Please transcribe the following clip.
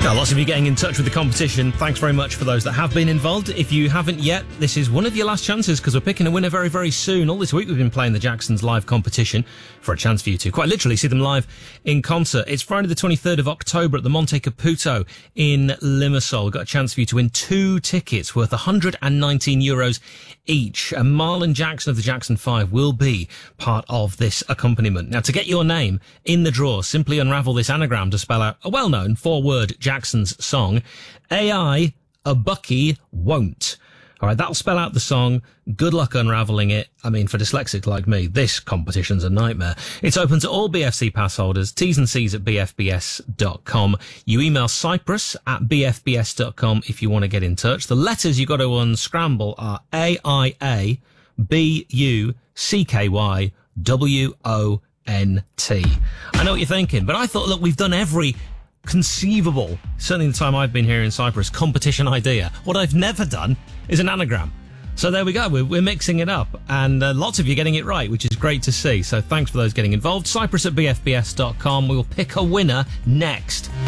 Now, lots of you getting in touch with the competition. Thanks very much for those that have been involved. If you haven't yet, this is one of your last chances because we're picking a winner very, very soon. All this week we've been playing the Jacksons live competition for a chance for you to quite literally see them live in concert. It's Friday the 23rd of October at the Monte Caputo in Limassol. We've got a chance for you to win 2 tickets worth €119 each. And Marlon Jackson of the Jackson 5 will be part of this accompaniment. Now, to get your name in the draw, simply unravel this anagram to spell out a well-known 4-word Jackson's song. AI, a Bucky won't. All right, that'll spell out the song. Good luck unravelling it. I mean, for dyslexics like me, this competition's a nightmare. It's open to all BFC pass holders. T's and C's at bfbs.com. You email Cyprus at bfbs.com if you want to get in touch. The letters you got to unscramble are AIABUCKYWONT. I know what you're thinking, but I thought, look, we've done every conceivable, certainly the time I've been here in Cyprus, competition idea. What I've never done is an anagram. So there we go, we're mixing it up, and lots of you getting it right, which is great to see. So thanks for those getting involved. Cyprus at bfbs.com. We'll pick a winner next.